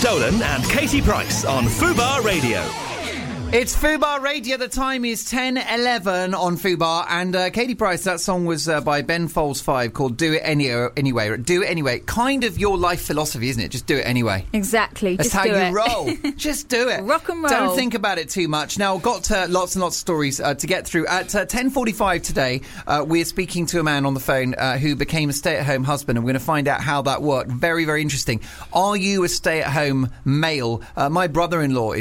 Dolan and Katie Price on Fubar Radio. It's Fubar Radio. The time is 10:11 on Fubar. And Katie Price, that song was by Ben Folds 5 called Do It Anyway. Do It Anyway. Kind of your life philosophy, isn't it? Just do it anyway. Exactly. That's just how do you it. roll. Just do it. Rock and roll. Don't think about it too much. Now, got lots and lots of stories to get through. At 10:45 today, we're speaking to a man on the phone who became a stay-at-home husband, and we're going to find out how that worked. Very, very interesting. Are you a stay-at-home male? My brother-in-law